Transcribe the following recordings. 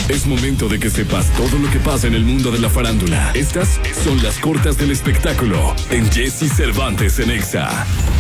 Es momento de que sepas todo lo que pasa en el mundo de la farándula. Estas son las cortas del espectáculo en Jesse Cervantes en Exa.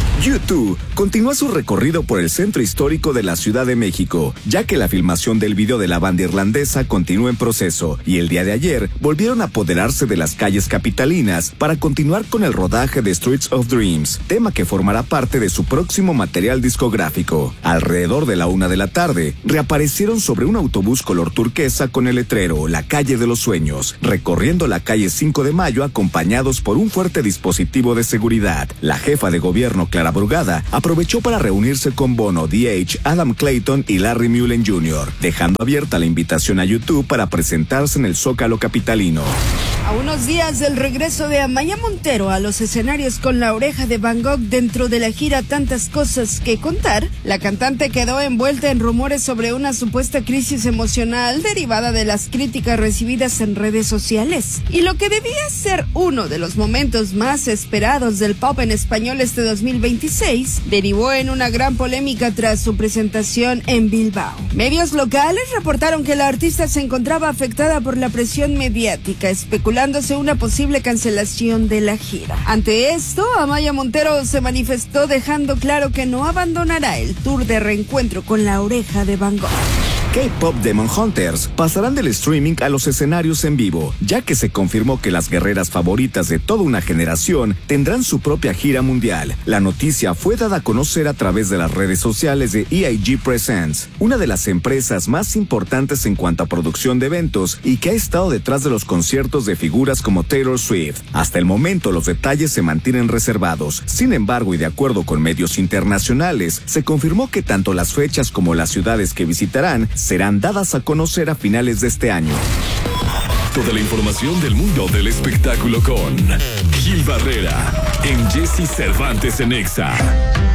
U2 continúa su recorrido por el centro histórico de la Ciudad de México, ya que la filmación del video de la banda irlandesa continúa en proceso, y el día de ayer volvieron a apoderarse de las calles capitalinas para continuar con el rodaje de Streets of Dreams, tema que formará parte de su próximo material discográfico. Alrededor de la 1 de la tarde, reaparecieron sobre un autobús color turquesa con el letrero La Calle de los Sueños, recorriendo la calle 5 de Mayo acompañados por un fuerte dispositivo de seguridad. La jefa de gobierno, Clara Brugada, aprovechó para reunirse con Bono, D.H., Adam Clayton y Larry Mullen Jr., dejando abierta la invitación a U2 para presentarse en el Zócalo capitalino. A unos días del regreso de Amaya Montero a los escenarios con La Oreja de Van Gogh dentro de la gira Tantas Cosas que Contar, la cantante quedó envuelta en rumores sobre una supuesta crisis emocional derivada de las críticas recibidas en redes sociales. Y lo que debía ser uno de los momentos más esperados del pop en español este 2026, derivó en una gran polémica tras su presentación en Bilbao. Medios locales reportaron que la artista se encontraba afectada por la presión mediática, especulándose una posible cancelación de la gira. Ante esto, Amaya Montero se manifestó dejando claro que no abandonará el tour de reencuentro con La Oreja de Van Gogh. K-Pop Demon Hunters pasarán del streaming a los escenarios en vivo, ya que se confirmó que las guerreras favoritas de toda una generación tendrán su propia gira mundial. La noticia fue dada a conocer a través de las redes sociales de EIG Presents, una de las empresas más importantes en cuanto a producción de eventos y que ha estado detrás de los conciertos de figuras como Taylor Swift. Hasta el momento los detalles se mantienen reservados. Sin embargo, y de acuerdo con medios internacionales, se confirmó que tanto las fechas como las ciudades que visitarán serán dadas a conocer a finales de este año. Toda la información del mundo del espectáculo con Gil Barrera en Jesse Cervantes en Exa.